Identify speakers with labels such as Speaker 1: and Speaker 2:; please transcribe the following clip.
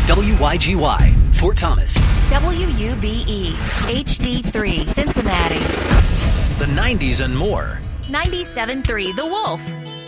Speaker 1: WYGY, Fort Thomas.
Speaker 2: WUBE, HD3, Cincinnati.
Speaker 1: The 90s and more.
Speaker 2: 97.3 The Wolf.